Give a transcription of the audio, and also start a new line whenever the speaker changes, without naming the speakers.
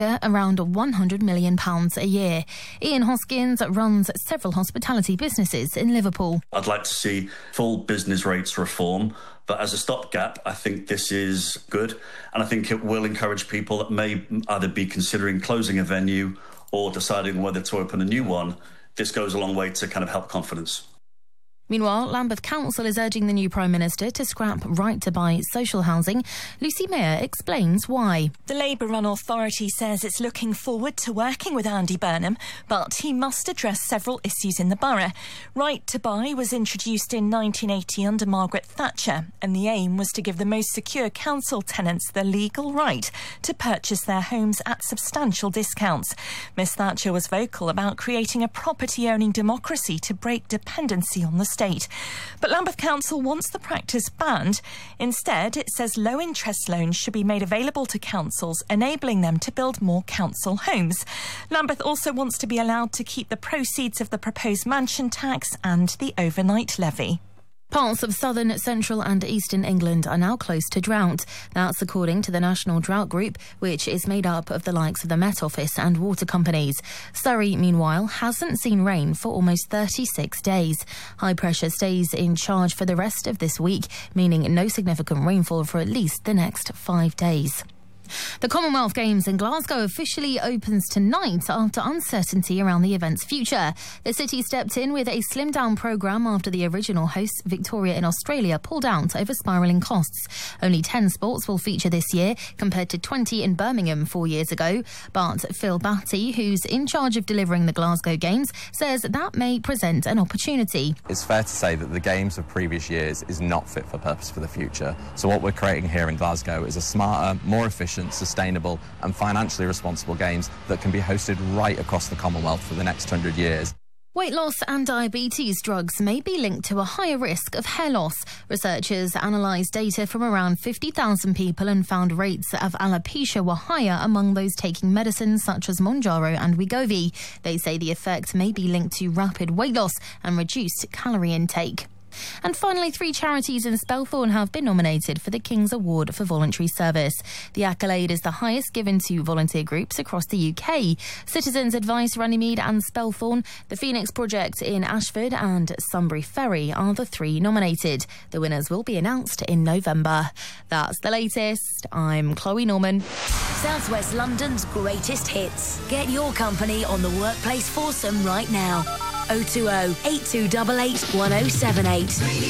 around £100 million a year. Ian Hoskins runs several hospitality businesses in Liverpool.
I'd like to see full business rates reform, but as a stopgap, I think this is good, and I think it will encourage people that may either be considering closing a venue or deciding whether to open a new one. This goes a long way to kind of help confidence.
Meanwhile, Lambeth Council is urging the new Prime Minister to scrap right to buy social housing. Lucy Mayer explains why.
The Labour-run authority says it's looking forward to working with Andy Burnham, but he must address several issues in the borough. Right to buy was introduced in 1980 under Margaret Thatcher, and the aim was to give the most secure council tenants the legal right to purchase their homes at substantial discounts. Miss Thatcher was vocal about creating a property-owning democracy to break dependency on the state. But Lambeth Council wants the practice banned. Instead, it says low-interest loans should be made available to councils, enabling them to build more council homes. Lambeth also wants to be allowed to keep the proceeds of the proposed mansion tax and the overnight levy.
Parts of southern, central and eastern England are now close to drought. That's according to the National Drought Group, which is made up of the likes of the Met Office and water companies. Surrey, meanwhile, hasn't seen rain for almost 36 days. High pressure stays in charge for the rest of this week, meaning no significant rainfall for at least the next 5 days. The Commonwealth Games in Glasgow officially opens tonight after uncertainty around the event's future. The city stepped in with a slimmed-down programme after the original hosts, Victoria in Australia, pulled out over spiralling costs. Only 10 sports will feature this year, compared to 20 in Birmingham 4 years ago. But Phil Batty, who's in charge of delivering the Glasgow Games, says that may present an opportunity.
It's fair to say that the Games of previous years is not fit for purpose for the future. So what we're creating here in Glasgow is a smarter, more efficient, sustainable and financially responsible games that can be hosted right across the Commonwealth for the next 100 years.
Weight loss and diabetes drugs may be linked to a higher risk of hair loss. Researchers analysed data from around 50,000 people and found rates of alopecia were higher among those taking medicines such as Mounjaro and Wegovy. They say the effect may be linked to rapid weight loss and reduced calorie intake. And finally, 3 charities in Spelthorne have been nominated for the King's Award for Voluntary Service. The accolade is the highest given to volunteer groups across the UK. Citizens Advice Runnymede and Spelthorne, the Phoenix Project in Ashford and Sunbury Ferry are the 3 nominated. The winners will be announced in November. That's the latest. I'm Chloe Norman.
South West London's greatest hits. Get your company on the Workplace Foursome right now. 020 8288 1078.